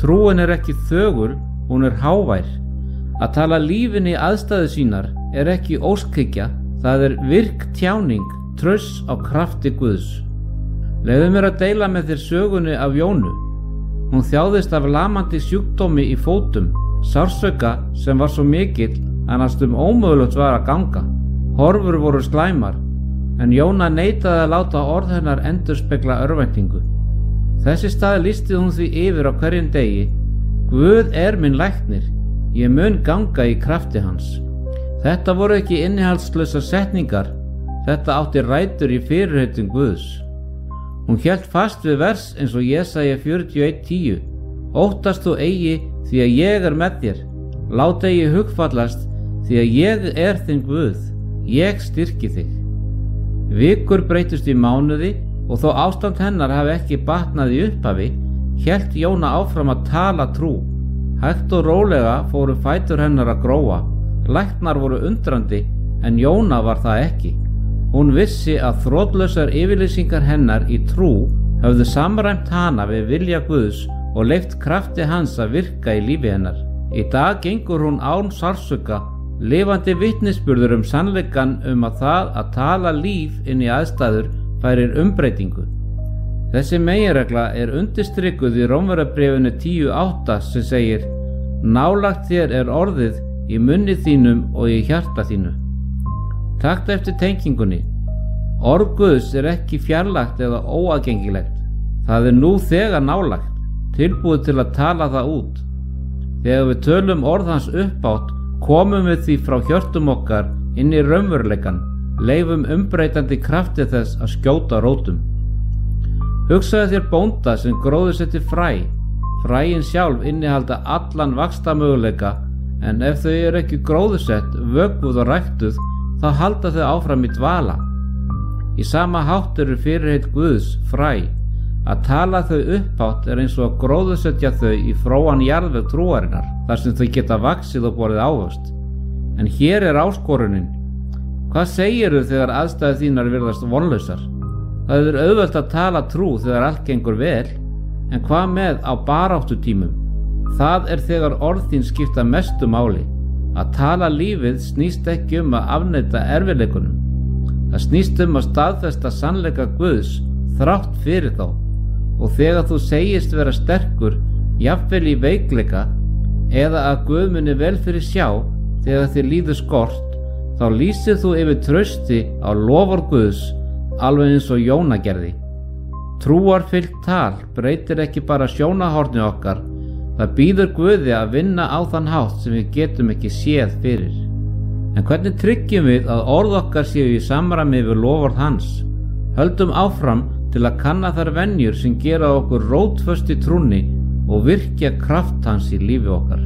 Trúin er ekki þögul, hún er hávær. Að tala lífin í aðstæðu sínar er ekki óskhyggja, það er virk tjáning, trausts á krafti Guðs. Leyfðu mér að deila með þér sögunni af Jónu. Hún þjáðist af lamandi sjúkdómi í fótum, sársauka sem var svo mikill að næstum ómögulegt var að ganga. Horfur voru slæmar, en Jóna neitaði að láta orð hennar endurspegla örvæntingu. Þessi stað lýsti hún því yfir á hverjum degi: Guð er minn læknir, ég mun ganga í krafti hans. Þetta voru ekki innihaldslausar setningar, þetta átti rætur í fyrirheitum Guðs. Hún hélt fast við vers eins og Jesaja 41:10: Óttast þú eigi, því að ég er með þér. Lát eigi hugfallast, því að ég er þinn Guð, ég styrki þig. Vikur breytust í mánuði og þó ástand hennar hafi ekki batnað í upphafi, hélt Jóna áfram að tala trú. Hægt og rólega fóru fætur hennar að gróa. Læknar voru undrandi, en Jóna var það ekki. Hún vissi að þrotlausar yfirlýsingar hennar í trú höfðu samræmt hana við vilja Guðs og leyft krafti hans að virka í lífi hennar. Í dag gengur hún án sársauka, lifandi vitnisburður sannleikann að það að tala líf inn í aðstæður færir umbreytingu. Þessi meginregla er undirstrikuð í Rómverjabréfinu 10:8 sem segir: Nálægt þér er orðið í munni þínum og í hjarta þínu. Taktu eftir tengingunni. Orð Guðs er ekki fjarlægt eða óaðgengilegt. Það er nú þegar nálægt, tilbúið til að tala það út. Þegar við tölum orð hans uppátt, komum við því frá hjörtum okkar inn í raunveruleikann, leyfum umbreytandi krafti þess að skjóta rótum. Hugsaðu þér bónda sem gróðursetti fræ. Fræin sjálf innihalda allan vaxtarmöguleika, en ef þau eru ekki gróðursett, vökvuð og ræktuð, þá halda þau áfram í dvala. Í sama hátt eru fyrirheit Guðs fræ. Að tala þau upphátt er eins og að gróðursetja þau í fróan jarðveg trúarinnar, þar sem þau geta vaxið og borið ávöxt. En hér er áskorunin. Hvað segirðu þegar aðstæður þínar virðast vonlausar? Það er auðvelt að tala trú þegar allt gengur vel, en hvað með á baráttutímum? Það er þegar orð þín skipta mestu máli. Að tala lífið snýst ekki að afneita erfiðleikunum. Það snýst að staðfesta sannleika Guðs þrátt fyrir þá. Og þegar þú segist vera sterkur, jafnvel í veikleika, eða að Guð muni vel fyrir sjá þegar þér líður skort, þá lýsir þú yfir trausti á loforð Guðs, alveg eins og Jóna gerði. Trúarfyllt tal breytir ekki bara sjónarhorni okkar, það býður Guði að vinna á þann hátt sem við getum ekki séð fyrir. En hvernig tryggjum við að orð okkar séu í samræmi við loforð hans? Höldum áfram til að kanna þær venjur sem gera okkur rótföst í trúnni og virkja kraft hans í lífi okkar.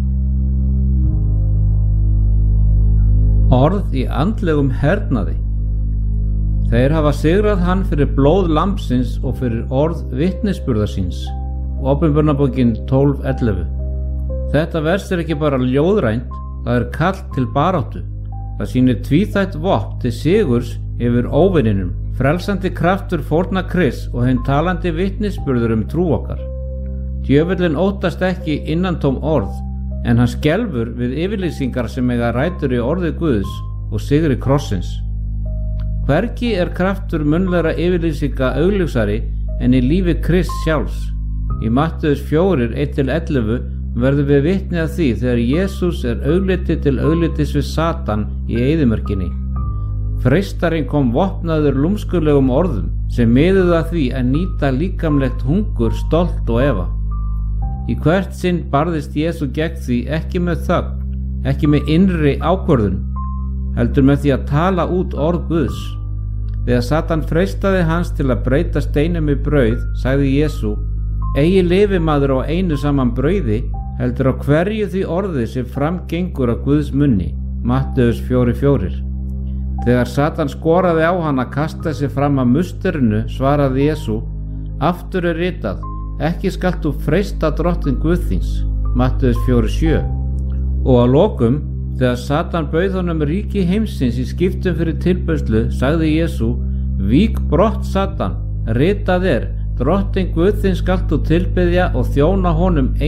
Orð í andlegum hernaði. Þeir hafa sigrað hann fyrir blóð lambsins og fyrir orð vitnisburðar síns. Opinberunarbókin 12:11. Þetta vers er ekki bara ljóðrænt, það er kall til baráttu. Það sýnir tvíþætt vopn til sigurs yfir óvininum, frelsandi kraftur fórna Krists og hinn talandi vitnisburður trú okkar. Djöfullinn óttast ekki innantóm orð, en hann skelfur við yfirlýsingar sem eiga rætur í orði Guðs og sigri krossins. Hvergi er kraftur munnlegra yfirlýsinga augljósari en í lífi Krists sjálfs. Í Mattheus 4:1-11 verðum við vitni af því þegar Jesús er augliti til auglitis við Satan í eyðimörkinni. Freistarinn kom vopnaður lúmskulegum orðum sem miðuðu að því að nýta líkamlegt hungur, stolt og efa. Í hvert sinn barðist Jesú gegn því ekki með þögn, ekki með innri ákvörðun, heldur með því að tala út orð Guðs. Þegar Satan freistaði hans til að breyta steinum í brauð, sagði Jesú: Eigi lifi maður á einu saman brauði, heldur á hverju því orði sem framgengur á Guðs munni. Mattheus 4:4. Þegar Satan skoraði á hann að kasta sig fram að musterinu, svaraði Jesú: Aftur er ritað, ekki skalt þú freista drottinn Guð þíns. Mattheus 4:7. Og að lokum, þegar Satan bauð honum ríki heimsins í skiptum fyrir tilbeiðslu, sagði Jesú: Vík brott Satan, ritað er, drottinn Guð þinn skalt þú tilbiðja og þjóna honum